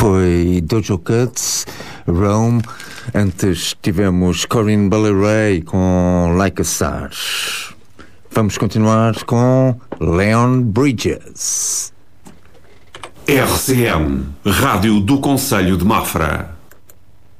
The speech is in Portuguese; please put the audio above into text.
Foi Doja Cat, Rome. Antes tivemos Corinne Bailey Rae com Like a Star. Vamos continuar com Leon Bridges. RCM, Rádio do Concelho de Mafra.